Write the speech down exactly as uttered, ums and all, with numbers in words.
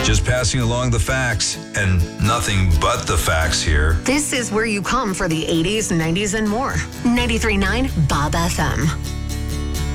Just passing along the facts, and nothing but the facts here. This is where you come for the eighties, nineties, and more. ninety-three point nine Bob F M.